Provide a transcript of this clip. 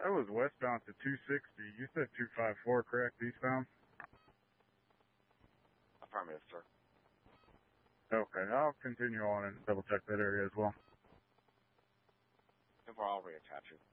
That was westbound to 260. You said 254, correct? Eastbound? Affirmative, sir. Okay, I'll continue on and double check that area as well. And I'll reattach it.